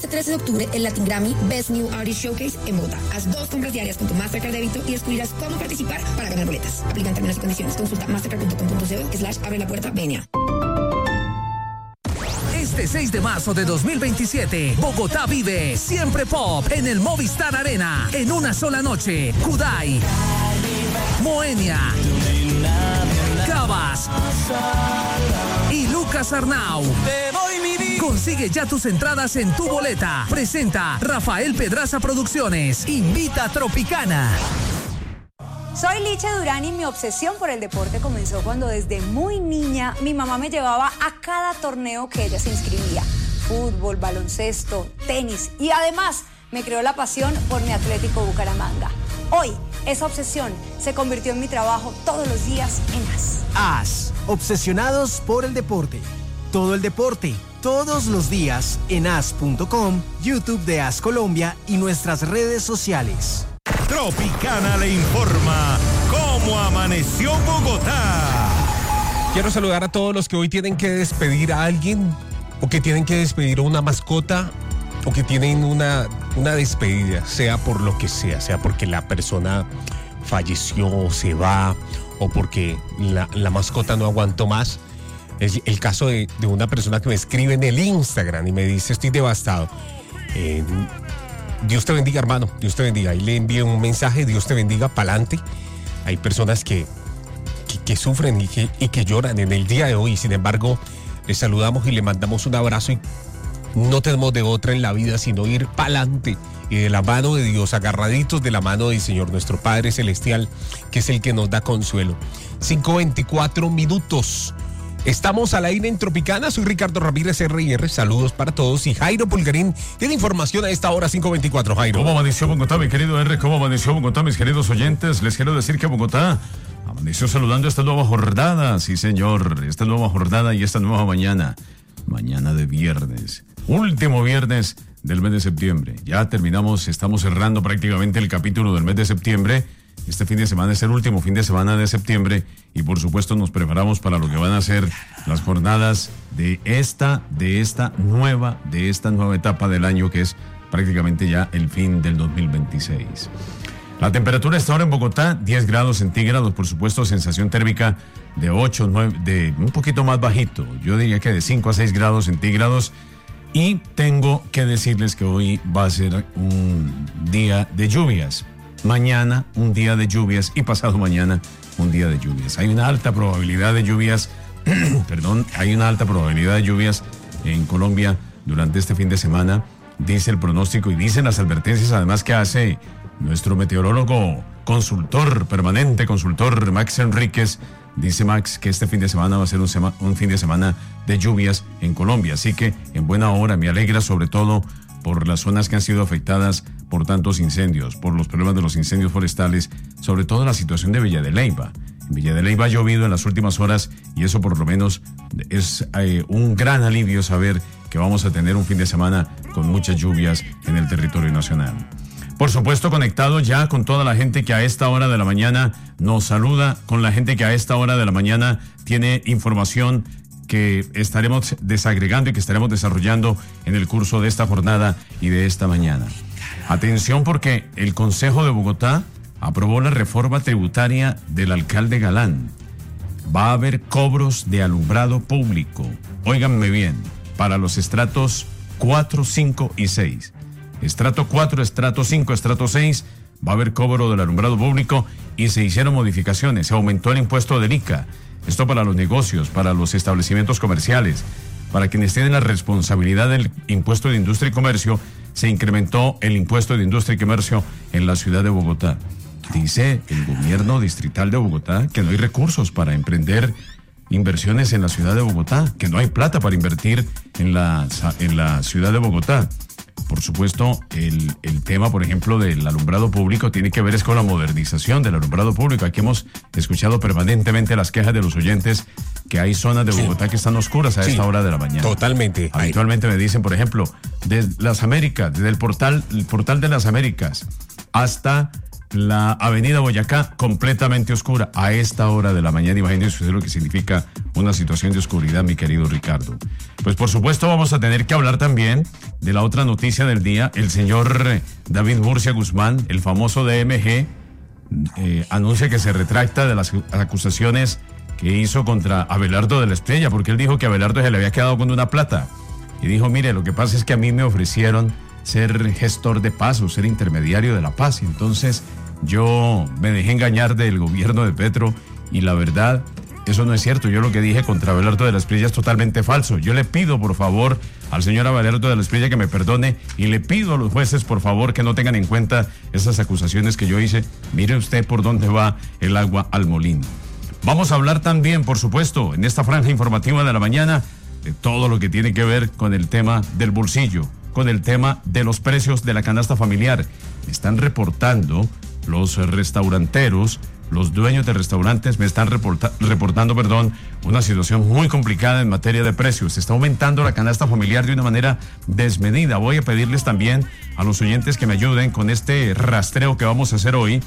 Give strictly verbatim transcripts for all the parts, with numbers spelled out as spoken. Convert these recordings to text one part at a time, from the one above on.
este trece de octubre el Latin Grammy Best New Artist Showcase en Bogotá. Haz dos compras diarias con tu Mastercard débito y descubrirás cómo participar para ganar boletas. Aplican términos y condiciones. Consulta mastercard punto com punto co slash abre la puerta B N A. Este seis de marzo de dos mil veintisiete, Bogotá vive Siempre Pop en el Movistar Arena en una sola noche. Kudai, Moenia, Cabas y Lucas Arnau. Consigue ya tus entradas en tu boleta. Presenta Rafael Pedraza Producciones. Invita Tropicana. Soy Licha Durán y mi obsesión por el deporte comenzó cuando desde muy niña mi mamá me llevaba a cada torneo que ella se inscribía. Fútbol, baloncesto, tenis y además me creó la pasión por mi Atlético Bucaramanga. Hoy, esa obsesión se convirtió en mi trabajo todos los días en A S. A S, obsesionados por el deporte. Todo el deporte, todos los días en A S punto com, YouTube de A S Colombia y nuestras redes sociales. Tropicana le informa cómo amaneció Bogotá. Quiero saludar a todos los que hoy tienen que despedir a alguien, o que tienen que despedir a una mascota, o que tienen una, una despedida, sea por lo que sea, sea porque la persona falleció, se va, o porque la, la mascota no aguantó más. Es el caso de, de una persona que me escribe en el Instagram y me dice: estoy devastado. Eh, Dios te bendiga, hermano, Dios te bendiga. Ahí le envío un mensaje: Dios te bendiga, pa'lante. Hay personas que, que, que sufren y que, y que lloran en el día de hoy. Sin embargo, le saludamos y le mandamos un abrazo y no tenemos de otra en la vida sino ir pa'lante y de la mano de Dios, agarraditos de la mano del Señor, nuestro Padre Celestial, que es el que nos da consuelo. cinco veinticuatro minutos. Estamos al aire en Tropicana. Soy Ricardo Ramírez, R y R. Saludos para todos. Y Jairo Pulgarín tiene información a esta hora, cinco veinticuatro. Jairo. ¿Cómo amaneció Bogotá, mi querido R? ¿Cómo amaneció Bogotá, mis queridos oyentes? Les quiero decir que Bogotá amaneció saludando esta nueva jornada. Sí, señor. Esta nueva jornada y esta nueva mañana. Mañana de viernes. Último viernes del mes de septiembre. Ya terminamos, estamos cerrando prácticamente el capítulo del mes de septiembre. Este fin de semana es el último fin de semana de septiembre y por supuesto nos preparamos para lo que van a ser las jornadas de esta, de esta nueva, de esta nueva etapa del año, que es prácticamente ya el fin del dos mil veintiséis. La temperatura está ahora en Bogotá, diez grados centígrados, por supuesto, sensación térmica de ocho, nueve, de un poquito más bajito, yo diría que de cinco a seis grados centígrados. Y tengo que decirles que hoy va a ser un día de lluvias. Mañana un día de lluvias y pasado mañana un día de lluvias. Hay una alta probabilidad de lluvias, perdón, hay una alta probabilidad de lluvias en Colombia durante este fin de semana, dice el pronóstico y dicen las advertencias además que hace nuestro meteorólogo, consultor permanente, consultor Max Enríquez. Dice Max que este fin de semana va a ser un, sema, un fin de semana de lluvias en Colombia, así que en buena hora. Me alegra sobre todo por las zonas que han sido afectadas por tantos incendios, por los problemas de los incendios forestales, sobre todo la situación de Villa de Leyva. En Villa de Leyva ha llovido en las últimas horas y eso por lo menos es eh, un gran alivio saber que vamos a tener un fin de semana con muchas lluvias en el territorio nacional. Por supuesto, conectado ya con toda la gente que a esta hora de la mañana nos saluda, con la gente que a esta hora de la mañana tiene información que estaremos desagregando y que estaremos desarrollando en el curso de esta jornada y de esta mañana. Atención, porque el Consejo de Bogotá aprobó la reforma tributaria del alcalde Galán. Va a haber cobros de alumbrado público. Óiganme bien, para los estratos cuatro, cinco y seis. Estrato cuatro, estrato cinco, estrato seis, va a haber cobro del alumbrado público y se hicieron modificaciones. Se aumentó el impuesto del I C A. Esto para los negocios, para los establecimientos comerciales, para quienes tienen la responsabilidad del impuesto de industria y comercio. Se incrementó el impuesto de industria y comercio en la ciudad de Bogotá. Dice el gobierno distrital de Bogotá que no hay recursos para emprender inversiones en la ciudad de Bogotá, que no hay plata para invertir en la, en la ciudad de Bogotá. Por supuesto, el, el tema, por ejemplo, del alumbrado público tiene que ver es con la modernización del alumbrado público. Aquí hemos escuchado permanentemente las quejas de los oyentes que hay zonas de Bogotá sí. que están oscuras a sí, esta hora de la mañana. Totalmente. Habitualmente me dicen, por ejemplo, desde las Américas, desde el portal, el portal de las Américas hasta la avenida Boyacá completamente oscura a esta hora de la mañana. Imagínense usted lo que significa una situación de oscuridad, mi querido Ricardo. Pues por supuesto vamos a tener que hablar también de la otra noticia del día. El señor David Murcia Guzmán, el famoso D M G, eh, anuncia que se retracta de las acusaciones que hizo contra Abelardo de la Espriella, porque él dijo que Abelardo se le había quedado con una plata. Y dijo, mire, lo que pasa es que a mí me ofrecieron ser gestor de paz o ser intermediario de la paz. Entonces yo me dejé engañar del gobierno de Petro y la verdad, eso no es cierto. Yo lo que dije contra Abelardo de la Espriella es totalmente falso. Yo le pido por favor al señor Abelardo de la Espriella que me perdone y le pido a los jueces por favor que no tengan en cuenta esas acusaciones que yo hice. Mire usted por dónde va el agua al molino. Vamos a hablar también, por supuesto, en esta franja informativa de la mañana, de todo lo que tiene que ver con el tema del bolsillo, con el tema de los precios de la canasta familiar. Están reportando los restauranteros, los dueños de restaurantes me están reporta- reportando, perdón, una situación muy complicada en materia de precios. Se está aumentando la canasta familiar de una manera desmedida. Voy a pedirles también a los oyentes que me ayuden con este rastreo que vamos a hacer hoy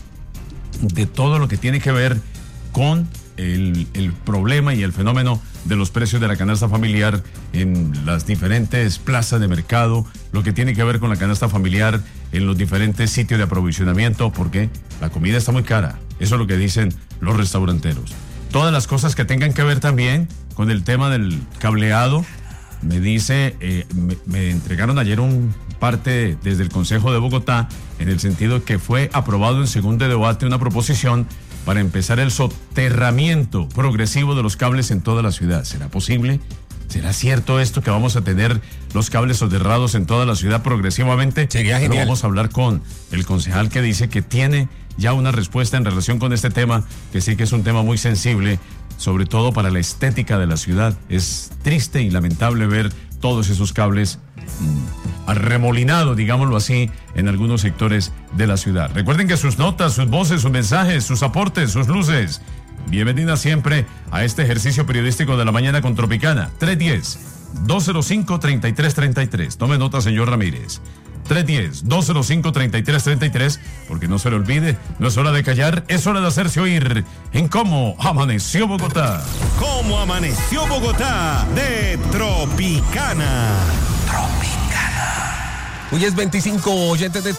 de todo lo que tiene que ver con el, el problema y el fenómeno de los precios de la canasta familiar en las diferentes plazas de mercado, lo que tiene que ver con la canasta familiar en los diferentes sitios de aprovisionamiento, porque la comida está muy cara. Eso es lo que dicen los restauranteros. Todas las cosas que tengan que ver también con el tema del cableado. Me dice, eh, me, me entregaron ayer un parte desde el Consejo de Bogotá en el sentido que fue aprobado en segundo debate una proposición para empezar el soterramiento progresivo de los cables en toda la ciudad. ¿Será posible? ¿Será cierto esto que vamos a tener los cables soterrados en toda la ciudad progresivamente? Sería genial. Pero vamos a hablar con el concejal que dice que tiene ya una respuesta en relación con este tema, que sí que es un tema muy sensible, sobre todo para la estética de la ciudad. Es triste y lamentable ver todos esos cables mmm, arremolinados, digámoslo así, en algunos sectores de la ciudad. Recuerden que sus notas, sus voces, sus mensajes, sus aportes, sus luces, bienvenidas siempre a este ejercicio periodístico de la mañana con Tropicana. tres uno cero, dos cero cinco, tres tres tres tres. Tome nota, señor Ramírez. tres uno cero, dos cero cinco, tres tres tres tres, porque no se le olvide, no es hora de callar, es hora de hacerse oír en Cómo Amaneció Bogotá. Cómo Amaneció Bogotá de Tropicana. Hoy es veinticinco, oyentes de